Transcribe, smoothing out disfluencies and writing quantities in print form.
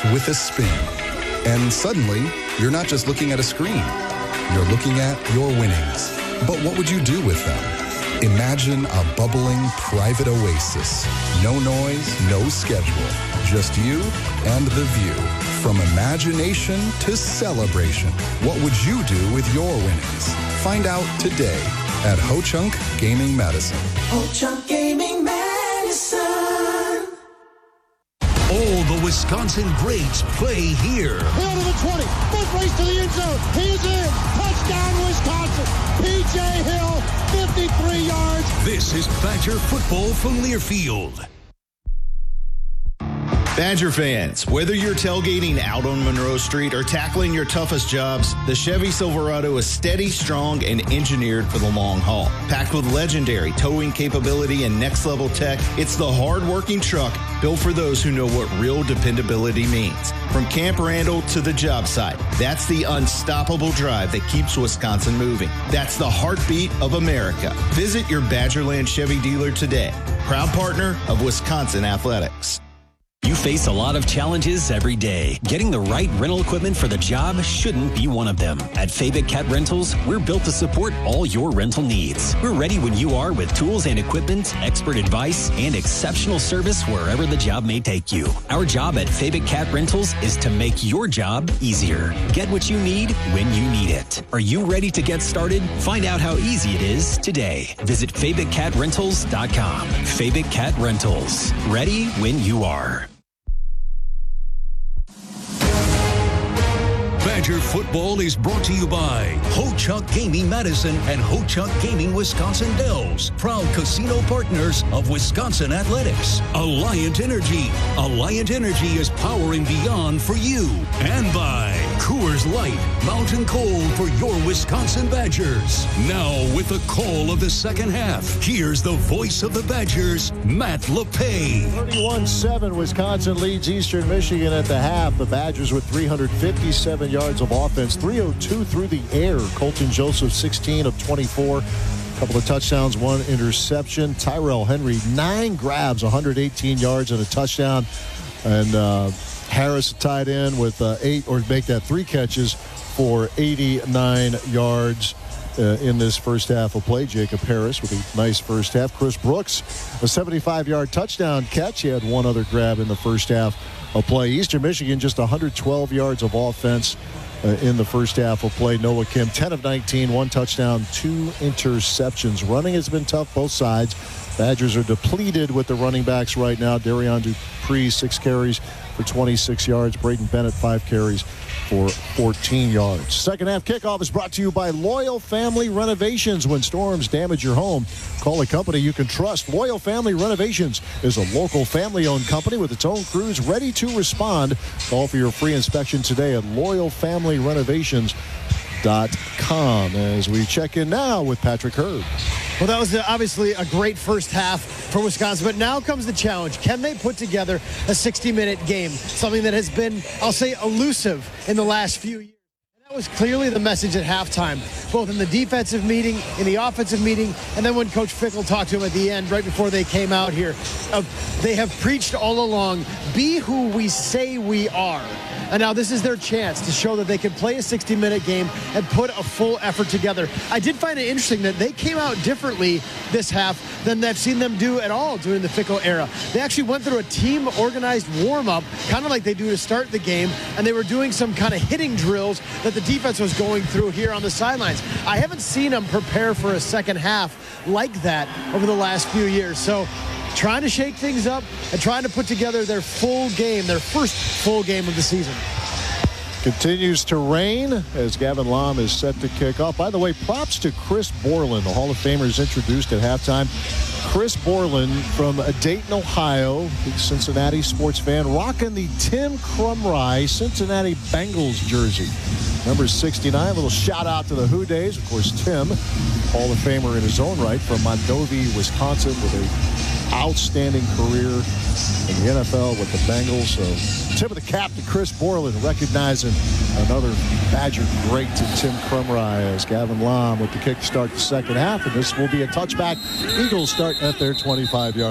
starts with a spin. And suddenly, you're not just looking at a screen. You're looking at your winnings. But what would you do with them? Imagine a bubbling private oasis. No noise, no schedule. Just you and the view. From imagination to celebration. What would you do with your winnings? Find out today at Ho-Chunk Gaming Madison. Ho-Chunk Gaming Madison. All the Wisconsin greats play here. Hill to the 20. Foot race to the end zone. He's in. Touchdown, Wisconsin. P.J. Hill, 53 yards. This is Badger football from Learfield. Badger fans, whether you're tailgating out on Monroe Street or tackling your toughest jobs, the Chevy Silverado is steady, strong, and engineered for the long haul. Packed with legendary towing capability and next-level tech, it's the hard-working truck built for those who know what real dependability means. From Camp Randall to the job site, that's the unstoppable drive that keeps Wisconsin moving. That's the heartbeat of America. Visit your Badgerland Chevy dealer today. Proud partner of Wisconsin Athletics. You face a lot of challenges every day. Getting the right rental equipment for the job shouldn't be one of them. At Fabic Cat Rentals, we're built to support all your rental needs. We're ready when you are with tools and equipment, expert advice, and exceptional service wherever the job may take you. Our job at Fabic Cat Rentals is to make your job easier. Get what you need when you need it. Are you ready to get started? Find out how easy it is today. Visit FabicCatRentals.com. Fabic Cat Rentals. Ready when you are. Badger football is brought to you by Ho-Chunk Gaming Madison and Ho-Chunk Gaming Wisconsin Dells, proud casino partners of Wisconsin Athletics. Alliant Energy. Alliant Energy is powering beyond for you. And by Coors Light, mountain cold for your Wisconsin Badgers. Now with the call of the second half, here's the voice of the Badgers, Matt LePay. 31-7, Wisconsin leads Eastern Michigan at the half. The Badgers with 357 yards of offense, 302 through the air. Colton Joseph, 16 of 24. A couple of touchdowns, one interception. Tyrell Henry, 9 grabs, 118 yards and a touchdown. And Harris tied in with 3 catches for 89 yards in this first half of play. Jacob Harris with a nice first half. Chris Brooks, a 75-yard touchdown catch. He had one other grab in the first half of play. Eastern Michigan just 112 yards of offense in the first half of play. Noah Kim, 10 of 19, 1 touchdown, 2 interceptions. Running has been tough both sides. Badgers are depleted with the running backs right now. Darian Dupree, 6 carries for 26 yards. Braden Bennett, 5 carries for 14 yards. Second half kickoff is brought to you by Loyal Family Renovations. When storms damage your home, call a company you can trust. Loyal Family Renovations is a local family-owned company with its own crews ready to respond. Call for your free inspection today at loyalfamilyrenovations.com. As we check in now with Patrick Herb. Well, that was obviously a great first half for Wisconsin, but now comes the challenge. Can they put together a 60-minute game? Something that has been, I'll say, elusive in the last few years. And that was clearly the message at halftime, both in the defensive meeting, in the offensive meeting, and then when Coach Fickell talked to him at the end, right before they came out here. They have preached all along, be who we say we are. And now this is their chance to show that they can play a 60-minute game and put a full effort together. I did find it interesting that they came out differently this half than I've seen them do at all during the Fickell era. They actually went through a team-organized warm-up, kind of like they do to start the game, and they were doing some kind of hitting drills that the defense was going through here on the sidelines. I haven't seen them prepare for a second half like that over the last few years. So trying to shake things up and trying to put together their full game, their first full game of the season. Continues to rain as Gavin Lom is set to kick off. By the way, props to Chris Borland, the Hall of Famer is introduced at halftime. Chris Borland from Dayton, Ohio, big Cincinnati sports fan, rocking the Tim Krumrie Cincinnati Bengals jersey. Number 69, a little shout out to the Who Days. Of course, Tim, Hall of Famer in his own right from Mondovi, Wisconsin, with a outstanding career in the NFL with the Bengals. So tip of the cap to Chris Borland, recognizing another Badger great to Tim Krumrie as Gavin Lom with the kick to start the second half. And this will be a touchback. Eagles start at their 25-yard